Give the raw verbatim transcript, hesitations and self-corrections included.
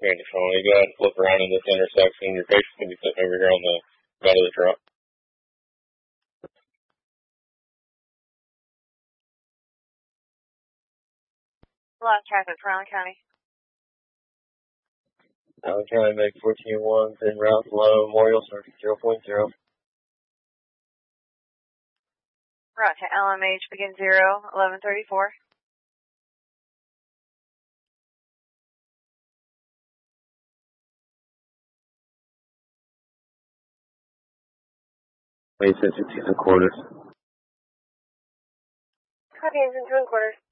Commander Sean, you go ahead and flip around in this intersection. Your patient can be sitting over here on the side of the truck. A lot of traffic for Allen County. Allen County, make fourteen one, then route low, Memorial, circuit zero point zero. Route to L M H, begin zero, eleven thirty-four. Wait, six and quarters. Copy, and two and quarters.